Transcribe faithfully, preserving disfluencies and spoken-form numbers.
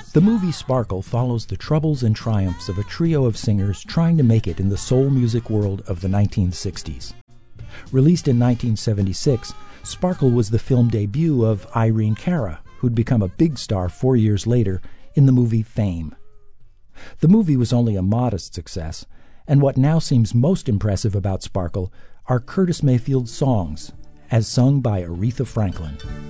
The movie Sparkle follows the troubles and triumphs of a trio of singers trying to make it in the soul music world of the nineteen sixties. Released in nineteen seventy-six, Sparkle was the film debut of Irene Cara, who'd become a big star four years later in the movie Fame. The movie was only a modest success, and what now seems most impressive about Sparkle are Curtis Mayfield's songs, as sung by Aretha Franklin.